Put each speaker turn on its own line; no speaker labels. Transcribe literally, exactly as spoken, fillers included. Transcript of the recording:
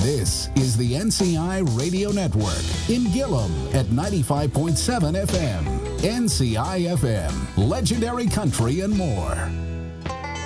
This is the N C I Radio Network in Gillum at ninety-five point seven F M. N C I F M, legendary country and more.